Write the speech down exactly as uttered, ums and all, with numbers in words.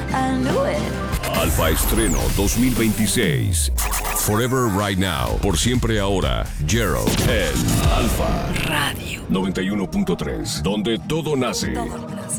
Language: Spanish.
I knew it. Alfa Estreno dos mil veintiséis. Forever Right Now. Por siempre ahora. Gerald. El Alfa Radio. noventa y uno punto tres. Donde todo nace. Todo nace.